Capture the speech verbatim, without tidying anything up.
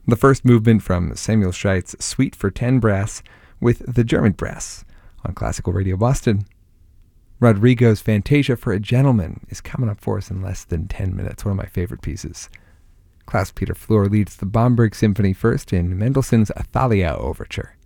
The first movement from Samuel Scheit's Suite for Ten Brass with the German Brass on Classical Radio Boston. Rodrigo's Fantasia for a Gentleman is coming up for us in less than ten minutes, one of my favorite pieces. Klaus Peter Fleur leads the Bomberg Symphony first in Mendelssohn's Athalia Overture.